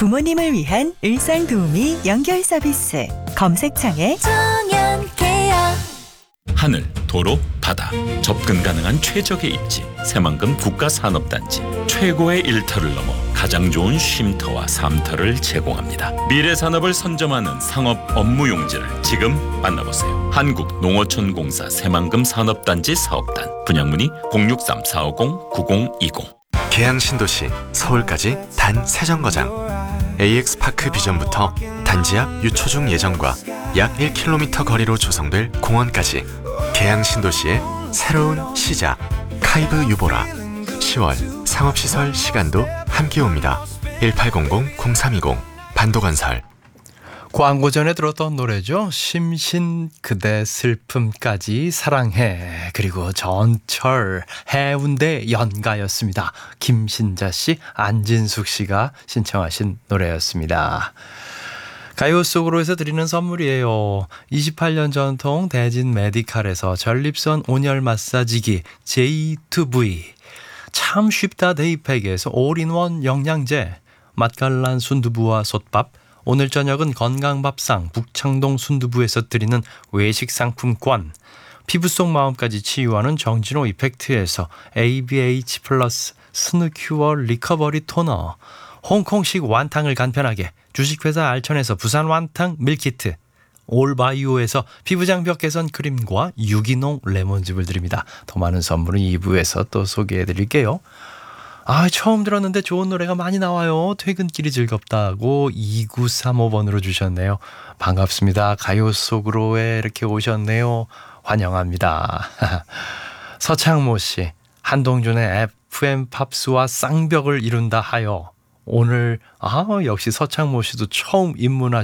부모님을 위한 일상도우미 연결 서비스. 검색창에 정연케어. 하늘, 도로, 바다, 접근 가능한 최적의 입지 새만금 국가산업단지. 최고의 일터를 넘어 가장 좋은 쉼터와 삶터를 제공합니다. 미래 산업을 선점하는 상업 업무 용지를 지금 만나보세요. 한국농어촌공사 새만금 산업단지 사업단. 분양문의 063-450-9020. 계양 신도시 서울까지 단 3정거장. AX파크 비전부터 단지 앞 유초중 예정과 약 1km 거리로 조성될 공원까지 계양 신도시의 새로운 시작. 카이브 유보라. 10월 상업시설 시간도 함께 옵니다. 1800-0320 반도건설. 광고 전에 들었던 노래죠. 심신 그대 슬픔까지 사랑해. 그리고 전철 해운대 연가였습니다. 김신자 씨, 안진숙 씨가 신청하신 노래였습니다. 가요 속으로에서 드리는 선물이에요. 28년 전통 대진 메디칼에서 전립선 온열 마사지기 J2V, 참 쉽다 데이팩에서 올인원 영양제, 맛깔난 순두부와 솥밥, 오늘 저녁은 건강밥상 북창동 순두부에서 드리는 외식 상품권, 피부 속 마음까지 치유하는 정진호 이펙트에서 ABH 플러스 스누큐어 리커버리 토너, 홍콩식 완탕을 간편하게 주식회사 알천에서 부산 완탕 밀키트, 올바이오에서 피부장벽 개선 크림과 유기농 레몬즙을 드립니다. 더 많은 선물은 2부에서 또 소개해드릴게요. 처음 들었는데 좋은 노래가 많이 나와요. 퇴근길이 즐겁다고 2935번으로 주셨네요. 반갑습니다. 가요 속으로에 이렇게 오셨네요. 환영합니다. 서창모 씨, 한동준의 FM 팝스와 쌍벽을 이룬다 하여. 오늘 역시 서창모 씨도 처음 입문하셨